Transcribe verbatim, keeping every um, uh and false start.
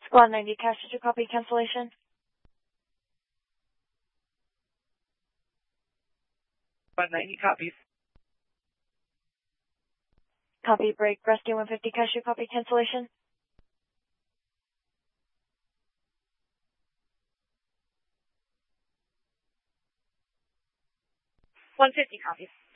one ninety cash, did you copy cancellation? one ninety copies. Copy break, rescue one fifty cash, you copy cancellation? one fifty copies.